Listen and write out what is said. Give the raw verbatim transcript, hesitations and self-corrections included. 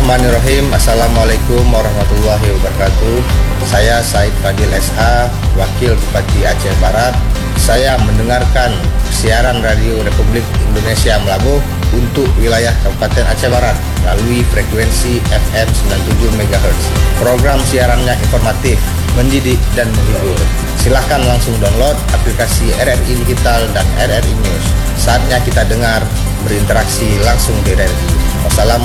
Bismillahirrahmanirrahim. Assalamualaikum warahmatullahi wabarakatuh. Saya Said Fadil S H, Wakil Bupati Aceh Barat. Saya mendengarkan siaran Radio Republik Indonesia Melabuh untuk wilayah Kabupaten Aceh Barat melalui frekuensi F M sembilan puluh tujuh megahertz. Program siarannya informatif, mendidik, dan menghibur. Silahkan langsung download aplikasi R R I Digital dan R R I News. Saatnya kita dengar, berinteraksi langsung di R R I. Wassalamualaikum